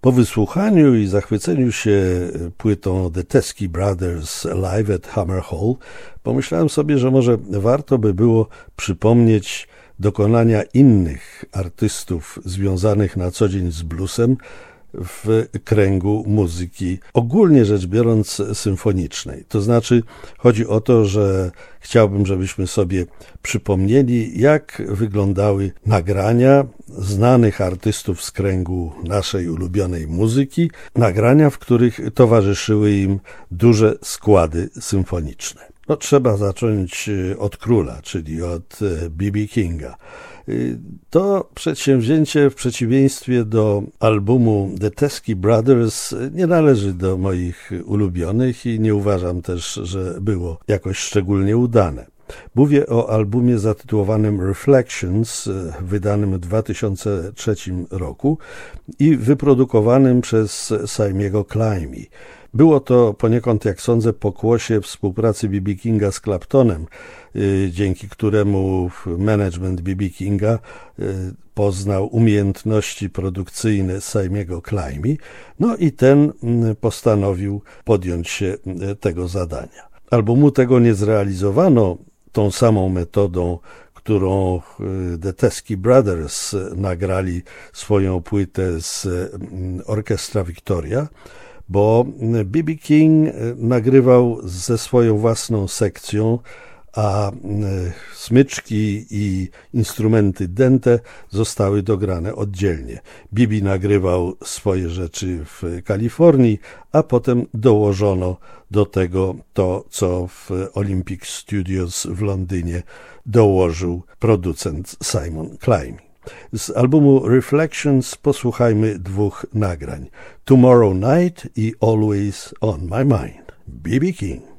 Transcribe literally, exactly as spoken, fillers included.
Po wysłuchaniu i zachwyceniu się płytą The Teskey Brothers Live at Hammer Hall pomyślałem sobie, że może warto by było przypomnieć dokonania innych artystów związanych na co dzień z bluesem w kręgu muzyki, ogólnie rzecz biorąc, symfonicznej. To znaczy, chodzi o to, że chciałbym, żebyśmy sobie przypomnieli, jak wyglądały nagrania znanych artystów z kręgu naszej ulubionej muzyki, nagrania, w których towarzyszyły im duże składy symfoniczne. No, trzeba zacząć od króla, czyli od B B Kinga. To przedsięwzięcie, w przeciwieństwie do albumu The Teskey Brothers, nie należy do moich ulubionych i nie uważam też, że było jakoś szczególnie udane. Mówię o albumie zatytułowanym Reflections, wydanym w dwa tysiące trzecim roku i wyprodukowanym przez Simiego Climie. Było to poniekąd, jak sądzę, pokłosie współpracy B B Kinga z Claptonem, dzięki któremu management B B Kinga poznał umiejętności produkcyjne Simiego Climie, no i ten postanowił podjąć się tego zadania. Albumu tego nie zrealizowano tą samą metodą, którą The Teskey Brothers nagrali swoją płytę z Orkiestra Victoria, bo B B King nagrywał ze swoją własną sekcją, a smyczki i instrumenty dęte zostały dograne oddzielnie. B B nagrywał swoje rzeczy w Kalifornii, a potem dołożono do tego to, co w Olympic Studios w Londynie dołożył producent Simon Climie. Z albumu Reflections posłuchajmy dwóch nagrań: Tomorrow Night i Always on My Mind. B B King.